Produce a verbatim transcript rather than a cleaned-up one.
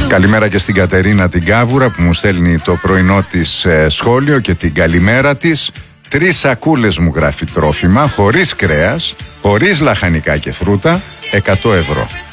Καλημέρα και στην Κατερίνα την Κάβουρα που μου στέλνει το πρωινό της ε, σχόλιο και την καλημέρα της. Τρεις σακούλες μου γράφει τρόφιμα, χωρίς κρέας, χωρίς λαχανικά και φρούτα, εκατό ευρώ.